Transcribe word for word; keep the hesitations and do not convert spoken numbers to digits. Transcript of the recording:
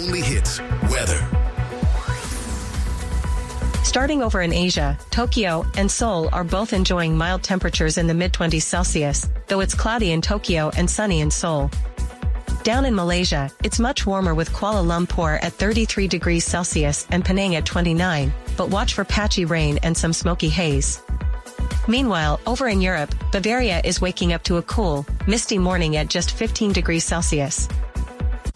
only hits, weather. Starting over in Asia, Tokyo and Seoul are both enjoying mild temperatures in the mid twenties Celsius, though it's cloudy in Tokyo and sunny in Seoul. Down in Malaysia, it's much warmer with Kuala Lumpur at thirty-three degrees Celsius and Penang at twenty-nine, but watch for patchy rain and some smoky haze. Meanwhile, over in Europe, Bavaria is waking up to a cool, misty morning at just fifteen degrees Celsius.